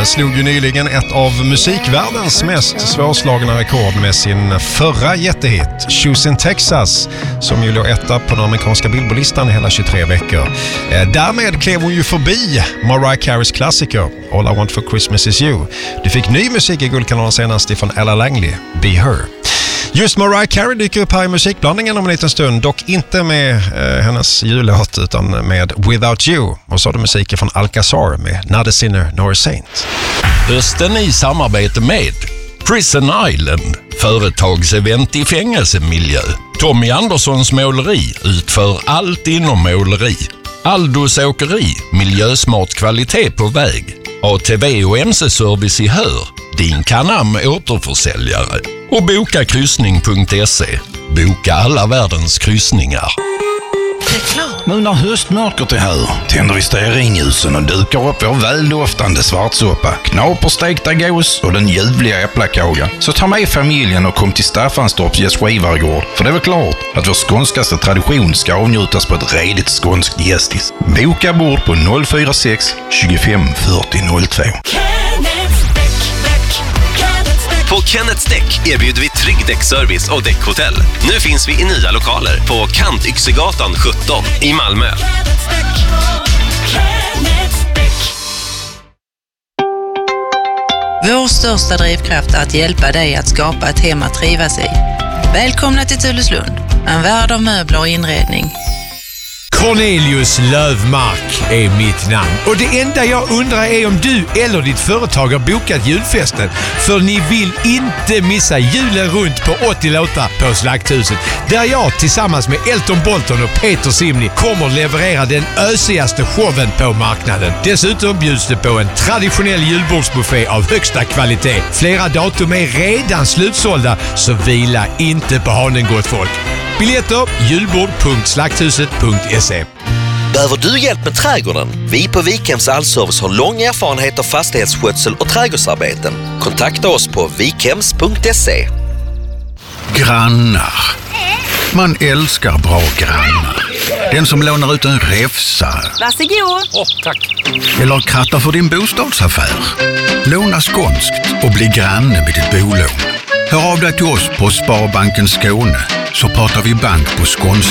slog ju nyligen ett av musikvärldens mest svårslagna rekord med sin förra jättehit, Shoes in Texas, som ju låg etta på den amerikanska Billboard-listan i hela 23 veckor. Därmed klev hon ju förbi Mariah Careys klassiker All I Want for Christmas Is You. Du fick ny musik i Guldkanalen senast ifrån Ella Langley, Be Her. Just Mariah Carey dyker upp här i musikblandningen om en liten stund, dock inte med hennes jullåt utan med Without You. Och så har du musiken från Alcazar med Not a Sinner Nor a Saint. Hösten i samarbete med Prison Island, företagsevent i fängelsemiljö. Tommy Anderssons måleri utför allt inom måleri. Aldos åkeri, miljösmart kvalitet på väg. ATV och MC-service i Hör, din Canam återförsäljare. Och bokakryssning.se. Boka alla världens kryssningar. Nu när höstmörkret är här tänder vi stearinljusen och dukar upp vår väldoftande svartsoppa, knaperstekta gås och den ljuvliga äpplakagan. Så ta med familjen och kom till Staffanstorps gästgivaregård, för det är väl klart att vår skånskaste tradition ska avnjutas på ett redigt skånskt gästis. Boka bord på 046 25 40 02. På Kenneths Däck erbjuder vi trygg däckservice och däckhotell. Nu finns vi i nya lokaler på Kantyxegatan 17 i Malmö. Vår största drivkraft är att hjälpa dig att skapa ett hem att trivas i. Välkomna till Tuleslund, en värld av möbler och inredning. Cornelius Lövmark är mitt namn. Och det enda jag undrar är om du eller ditt företag har bokat julfesten. För ni vill inte missa julen runt på 80 låtar på Slakthuset. Där jag tillsammans med Elton Bolton och Peter Simni kommer leverera den ösigaste showen på marknaden. Dessutom bjuds det på en traditionell julbordsbuffé av högsta kvalitet. Flera datum är redan slutsålda, så vila inte på hanen, gott folk. Biljetter julbord.slakthuset.se. Behöver du hjälp med trädgården? Vi på Vikhems Allservice har lång erfarenhet av fastighetsskötsel och trädgårdsarbeten. Kontakta oss på vikhems.se. Grannar. Man älskar bra grannar. Den som lånar ut en räfsa. Varsågod. Tack. Eller krattar för din bostadsaffär. Låna skånskt och bli granne med ditt bolån. Hör av dig till oss på Sparbanken Skåne, så pratar vi bank på skånska.